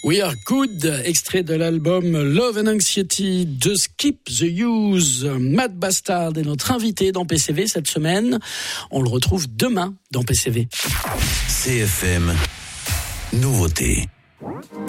We Are Good, extrait de l'album Love and Anxiety de Skip the Use. Matt Bastard est notre invité dans PCV cette semaine. On le retrouve demain dans PCV. CFM, nouveauté.